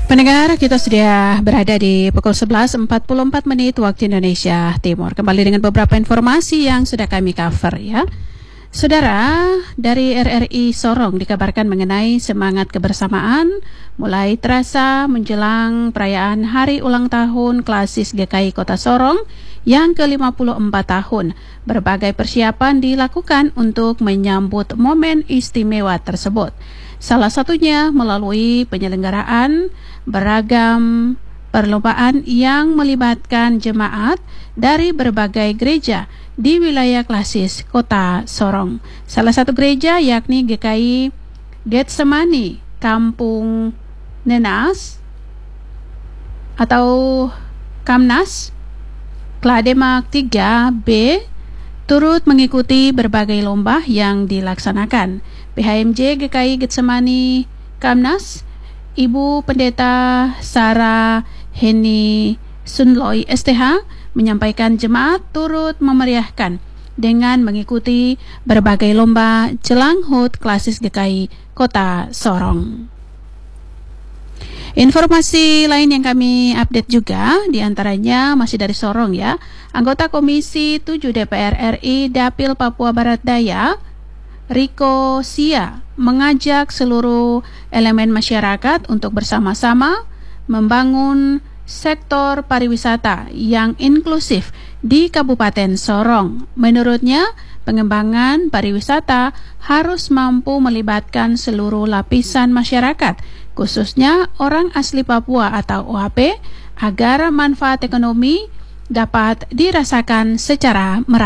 Pendengar, kita sudah berada di pukul 11.44 waktu Indonesia Timur. Kembali dengan beberapa informasi yang sudah kami cover ya. Saudara, dari RRI Sorong dikabarkan mengenai semangat kebersamaan mulai terasa menjelang perayaan Hari Ulang Tahun Klasis GKI Kota Sorong yang ke-54 tahun. Berbagai persiapan dilakukan untuk menyambut momen istimewa tersebut. Salah satunya melalui penyelenggaraan beragam perlombaan yang melibatkan jemaat dari berbagai gereja di wilayah Klasis Kota Sorong. Salah satu gereja yakni GKI Getsemani Kampung Nenas atau Kamnas Klademak 3B turut mengikuti berbagai lomba yang dilaksanakan. PHMJ GKI Getsemani Kamnas, Ibu Pendeta Sarah Heni Sunloy STH menyampaikan jemaat turut memeriahkan dengan mengikuti berbagai lomba jelang HUT Klasis GKI Kota Sorong. Informasi lain yang kami update juga diantaranya masih dari Sorong ya. Anggota Komisi 7 DPR RI Dapil Papua Barat Daya Riko Sia mengajak seluruh elemen masyarakat untuk bersama-sama membangun sektor pariwisata yang inklusif di Kabupaten Sorong. Menurutnya, pengembangan pariwisata harus mampu melibatkan seluruh lapisan masyarakat, khususnya orang asli Papua atau OAP, agar manfaat ekonomi dapat dirasakan secara merata.